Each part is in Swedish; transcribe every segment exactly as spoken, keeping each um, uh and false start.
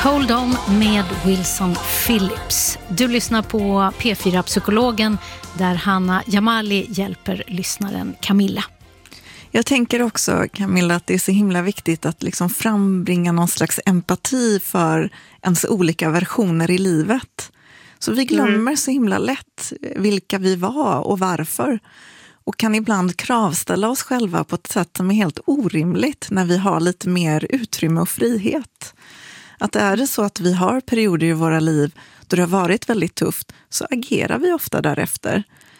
Hold On med Wilson Phillips. Du lyssnar på P fyra Psykologen där Hanna Jamali hjälper lyssnaren Camilla. Jag tänker också, Camilla, att det är så himla viktigt att liksom frambringa någon slags empati för ens olika versioner i livet. Så vi glömmer mm. så himla lätt vilka vi var och varför. Och kan ibland kravställa oss själva på ett sätt som är helt orimligt när vi har lite mer utrymme och frihet. Att är det så att vi har perioder i våra liv då det har varit väldigt tufft, så agerar vi ofta därefter.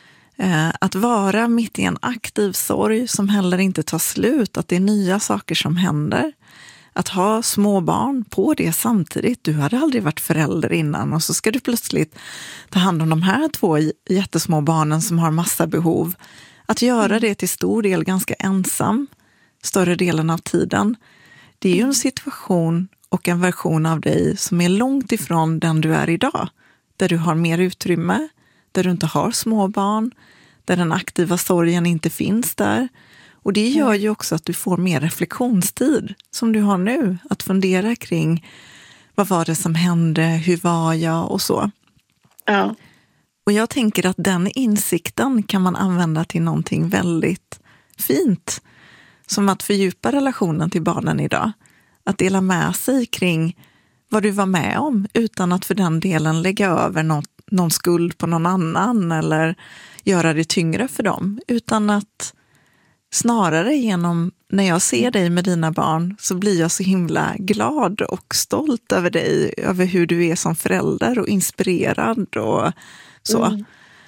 Att vara mitt i en aktiv sorg som heller inte tar slut, att det är nya saker som händer. Att ha små barn på det samtidigt. Du hade aldrig varit förälder innan och så ska du plötsligt ta hand om de här två jättesmå barnen som har massa behov. Att göra det till stor del ganska ensam, större delen av tiden. Det är ju en situation och en version av dig som är långt ifrån den du är idag. Där du har mer utrymme, där du inte har små barn, där den aktiva sorgen inte finns där. Och det gör ju också att du får mer reflektionstid som du har nu. Att fundera kring vad var det som hände, hur var jag och så. Ja. Och jag tänker att den insikten kan man använda till någonting väldigt fint. Som att fördjupa relationen till barnen idag. Att dela med sig kring vad du var med om utan att för den delen lägga över något, någon skuld på någon annan eller göra det tyngre för dem. Utan att snarare genom, när jag ser dig med dina barn så blir jag så himla glad och stolt över dig, över hur du är som förälder och inspirerad och så. Mm.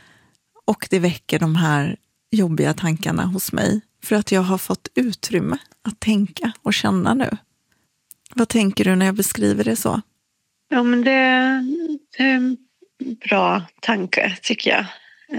Och det väcker de här jobbiga tankarna hos mig för att jag har fått utrymme att tänka och känna nu. Vad tänker du när jag beskriver det så? Ja, men det är en bra tanke tycker jag.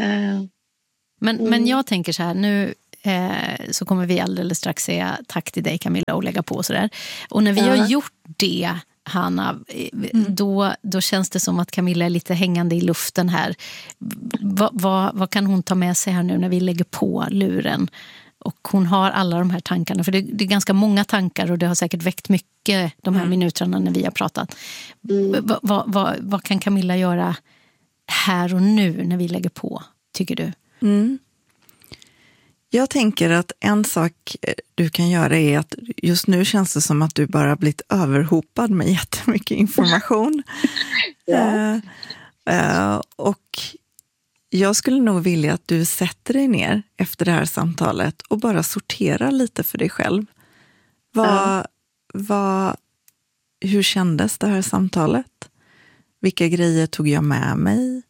Men, mm. men jag tänker så här, nu eh, så kommer vi alldeles strax säga tack till dig Camilla och lägga på sådär. Och när vi ja. har gjort det, Hanna, mm. då, då känns det som att Camilla är lite hängande i luften här. Va, va, vad kan hon ta med sig här nu när vi lägger på luren? Och hon har alla de här tankarna, för det, det är ganska många tankar och det har säkert väckt mycket de här mm. minuterna när vi har pratat. Mm. Vad va, va, va kan Camilla göra här och nu när vi lägger på, tycker du? Mm. Jag tänker att en sak du kan göra är att just nu känns det som att du bara blivit överhopad med jättemycket information. ja. uh, uh, och jag skulle nog vilja att du sätter dig ner efter det här samtalet och bara sorterar lite för dig själv. Vad, uh. vad, hur kändes det här samtalet? Vilka grejer tog jag med mig?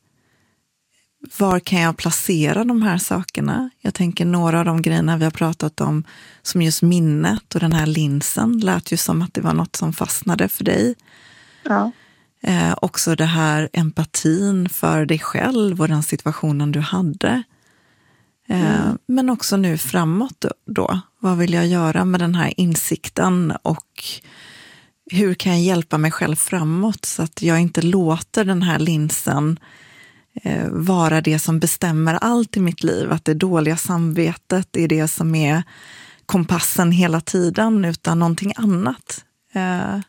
Var kan jag placera de här sakerna? Jag tänker några av de grejerna vi har pratat om som just minnet och den här linsen lät ju som att det var något som fastnade för dig. Ja. Eh, också det här empatin för dig själv och den situationen du hade. Eh, mm. Men också nu framåt då. Vad vill jag göra med den här insikten och hur kan jag hjälpa mig själv framåt så att jag inte låter den här linsen eh, vara det som bestämmer allt i mitt liv. Att det dåliga samvetet är det som är kompassen hela tiden utan någonting annat. Eh,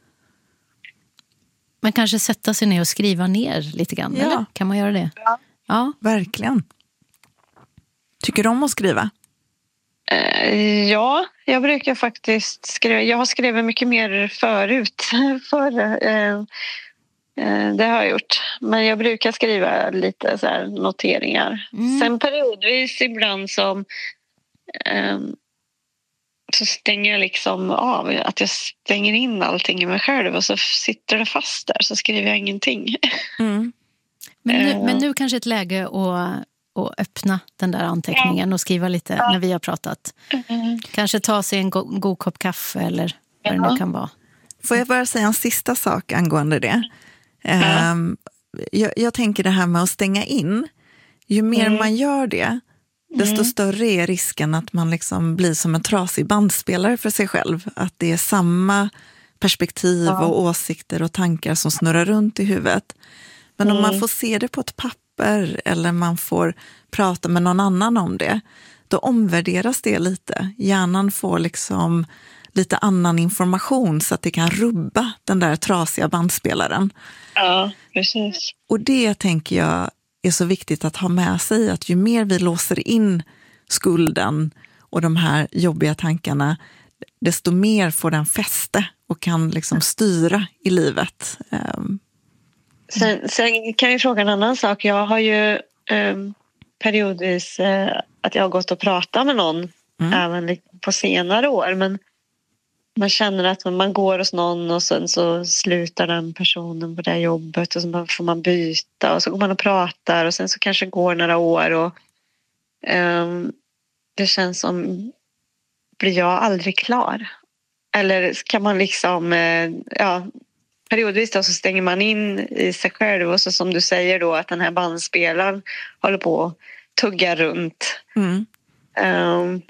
Men kanske sätta sig ner och skriva ner lite grann, ja. eller? Kan man göra det? Ja. Ja. Verkligen. Tycker du om att skriva? Uh, ja, jag brukar faktiskt skriva. Jag har skrivit mycket mer förut. För, uh, uh, det har jag gjort. Men jag brukar skriva lite så här noteringar. Mm. Sen periodvis ibland som... Um, så stänger jag liksom av, att jag stänger in allting i mig själv och så sitter det fast där så skriver jag ingenting. Mm. Men, nu, men nu kanske ett läge att, att öppna den där anteckningen och skriva lite ja. när vi har pratat. Mm. Kanske ta sig en go- god kopp kaffe eller vad ja. det nu kan vara. Får jag bara säga en sista sak angående det? Ja. Um, jag, jag tänker det här med att stänga in. Ju mer mm. man gör det, desto mm. större är risken att man liksom blir som en trasig bandspelare för sig själv. Att det är samma perspektiv ja. och åsikter och tankar som snurrar runt i huvudet. Men mm. om man får se det på ett papper eller man får prata med någon annan om det, då omvärderas det lite. Hjärnan får liksom lite annan information så att det kan rubba den där trasiga bandspelaren. Ja, precis. Och det tänker jag är så viktigt att ha med sig, att ju mer vi låser in skulden och de här jobbiga tankarna, desto mer får den fäste och kan liksom styra i livet. Um. Sen, sen kan jag fråga en annan sak. Jag har ju um, periodvis uh, att jag har gått och pratat med någon mm. även på senare år, men man känner att man går hos någon och sen så slutar den personen på det jobbet och så får man byta och så går man och pratar och sen så kanske går några år och um, det känns som, blir jag aldrig klar? Eller kan man liksom, uh, ja, periodvis då så stänger man in i sig själv och så som du säger då att den här bandspelaren håller på att tugga runt. Mm. Um,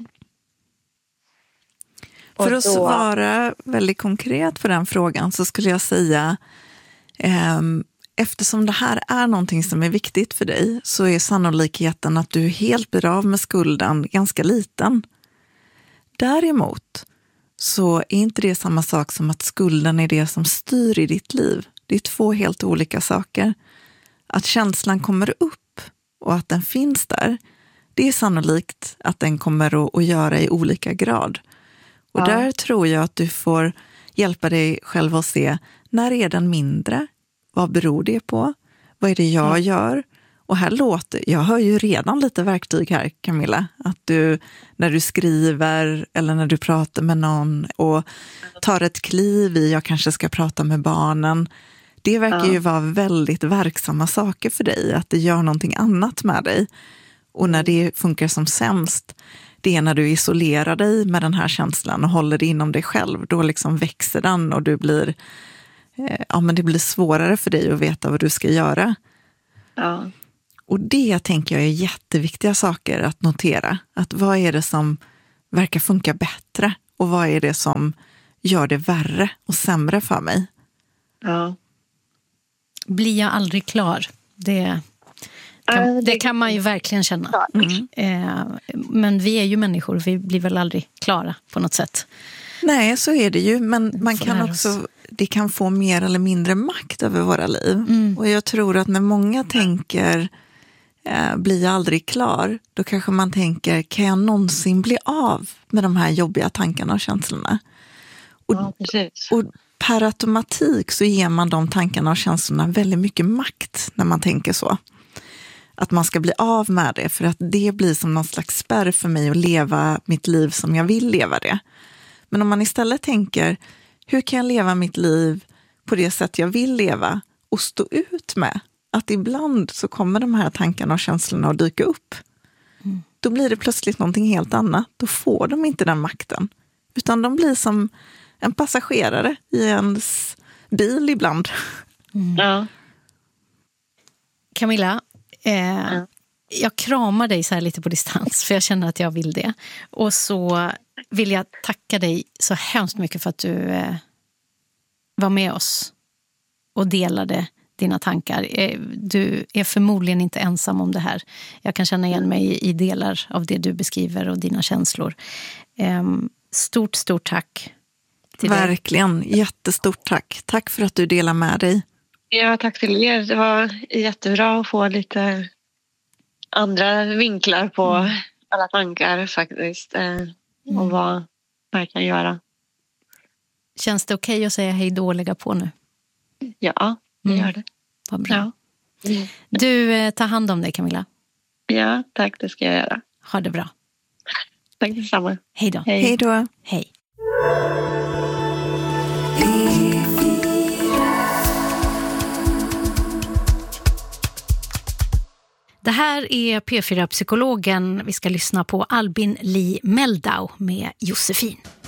För att svara väldigt konkret på den frågan så skulle jag säga, eh, eftersom det här är någonting som är viktigt för dig så är sannolikheten att du helt blir av med skulden ganska liten. Däremot så är inte det samma sak som att skulden är det som styr i ditt liv. Det är två helt olika saker. Att känslan kommer upp och att den finns där, det är sannolikt att den kommer att, att göra i olika grad. Och ja. Där tror jag att du får hjälpa dig själv att se, när är den mindre? Vad beror det på? Vad är det jag mm. gör? Och här låter, jag hör ju redan lite verktyg här, Camilla. Att du, när du skriver eller när du pratar med någon och tar ett kliv i, jag kanske ska prata med barnen. Det verkar ja. ju vara väldigt verksamma saker för dig, att det gör någonting annat med dig. Och när det funkar som sämst, det är när du isolerar dig med den här känslan och håller det inom dig själv. Då liksom växer den och du blir, eh, ja, men det blir svårare för dig att veta vad du ska göra. Ja. Och det tänker jag är jätteviktiga saker att notera. Att vad är det som verkar funka bättre och vad är det som gör det värre och sämre för mig? Ja. Blir jag aldrig klar? Det... Kan, det kan man ju verkligen känna. Mm. Eh, men vi är ju människor, vi blir väl aldrig klara på något sätt. Nej, så är det ju. Men man kan också, det kan få mer eller mindre makt över våra liv. Mm. Och jag tror att när många tänker, eh, blir jag aldrig klar? Då kanske man tänker, kan jag någonsin bli av med de här jobbiga tankarna och känslorna? Och, ja, precis. och per automatik så ger man de tankarna och känslorna väldigt mycket makt när man tänker så. Att man ska bli av med det, för att det blir som någon slags spärr för mig att leva mitt liv som jag vill leva det. Men om man istället tänker, hur kan jag leva mitt liv på det sätt jag vill leva och stå ut med att ibland så kommer de här tankarna och känslorna att dyka upp. Mm. Då blir det plötsligt någonting helt annat. Då får de inte den makten. Utan de blir som en passagerare i ens bil ibland. Mm. Ja. Camilla, Eh, mm. jag kramar dig så här lite på distans för jag känner att jag vill det. Och så vill jag tacka dig så hemskt mycket för att du eh, var med oss och delade dina tankar. Eh, du är förmodligen inte ensam om det här. Jag kan känna igen mig i, i delar av det du beskriver och dina känslor. Eh, stort, stort tack. Till Verkligen, dig. Jättestort tack. Tack för att du delar med dig. Ja, tack till er. Det var jättebra att få lite andra vinklar på mm. alla tankar faktiskt. Eh, mm. Och vad man kan göra. Känns det okej att säga hej då och lägga på nu? Ja, det mm. gör det. Vad bra. Ja. Mm. Du, eh, tar hand om dig, Camilla. Ja, tack. Det ska jag göra. Ha det bra. Tack detsamma. Hej då. Hej då. Hej. Det här är P fyra-psykologen. Vi ska lyssna på Albin Lee Meldau med Josefin.